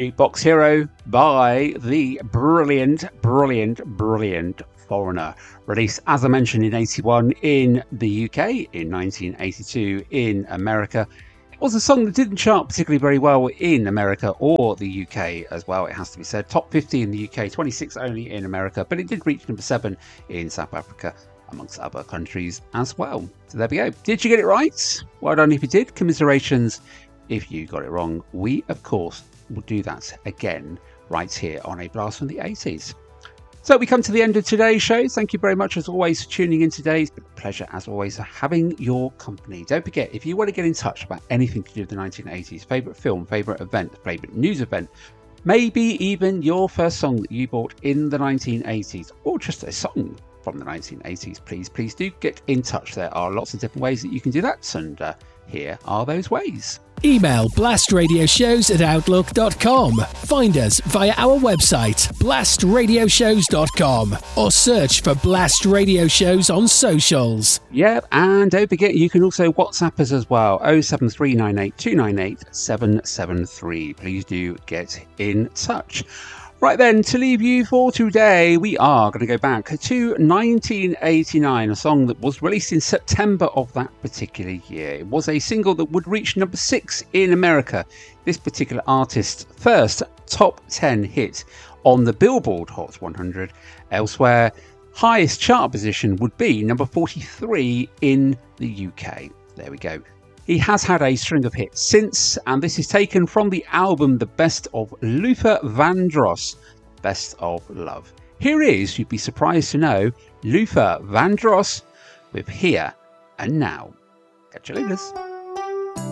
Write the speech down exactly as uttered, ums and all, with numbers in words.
Jukebox Hero by the brilliant, brilliant, brilliant Foreigner. Released, as I mentioned, in eighty-one in the U K, in nineteen eighty-two in America. It was a song that didn't chart particularly very well in America or the U K as well, it has to be said. Top fifty in the U K, twenty-six only in America, but it did reach number seven in South Africa, amongst other countries as well. So there we go. Did you get it right? Well done if you did. Commiserations if you got it wrong. We, of course, will do that again right here on A Blast from the eighties. So we come to the end of today's show. Thank you very much as always for tuning in today. It's been a pleasure as always having your company. Don't forget, if you want to get in touch about anything to do with the nineteen eighties, favourite film, favourite event, favourite news event, maybe even your first song that you bought in the nineteen eighties, or just a song from the nineteen eighties, please, please do get in touch. There are lots of different ways that you can do that, and uh, here are those ways. Email blastradioshows at outlook dot com. Find us via our website, blast radio shows dot com, or search for Blast Radio Shows on socials. Yep, and don't forget you can also WhatsApp us as well, oh seven three nine eight two nine eight seven seven three. Please do get in touch. Right then, to leave you for today, we are going to go back to nineteen eighty-nine, a song that was released in September of that particular year. It was a single that would reach number six in America. This particular artist's first top ten hit on the Billboard Hot one hundred. Elsewhere, highest chart position would be number forty-three in the U K. There we go. He has had a string of hits since, and this is taken from the album The Best of Luther Vandross, Best of Love. Here is, you'd be surprised to know, Luther Vandross with Here and Now. Catch you later.